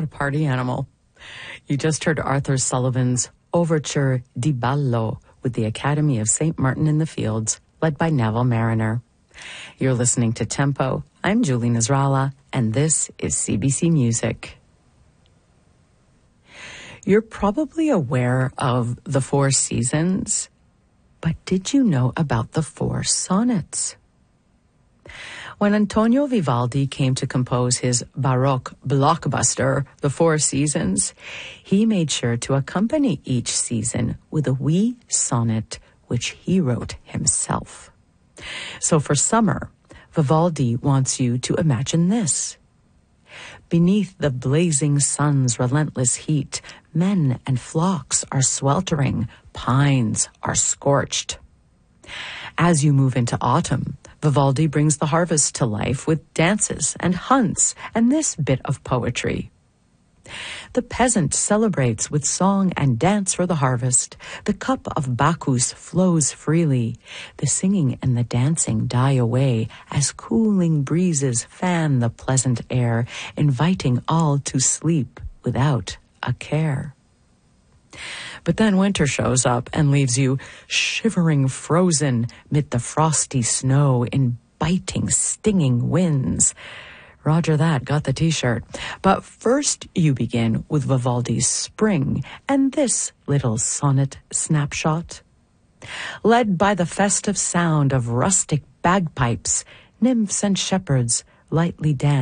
a party animal. You just heard Arthur Sullivan's Overture di Ballo with the Academy of St. Martin in the Fields, led by Neville Mariner. You're listening to Tempo. I'm Julie Nasrallah, and this is CBC Music. You're probably aware of the 4 seasons, but did you know about the 4 sonnets? When Antonio Vivaldi came to compose his Baroque blockbuster, The 4 Seasons, he made sure to accompany each season with a wee sonnet which he wrote himself. So for summer, Vivaldi wants you to imagine this. Beneath the blazing sun's relentless heat, men and flocks are sweltering, pines are scorched. As you move into autumn, Vivaldi brings the harvest to life with dances and hunts and this bit of poetry. The peasant celebrates with song and dance for the harvest. The cup of Bacchus flows freely. The singing and the dancing die away as cooling breezes fan the pleasant air, inviting all to sleep without a care. But then winter shows up and leaves you shivering frozen mid the frosty snow in biting, stinging winds. Roger that, got the t-shirt. But first you begin with Vivaldi's Spring and this little sonnet snapshot. Led by the festive sound of rustic bagpipes, nymphs and shepherds lightly dance.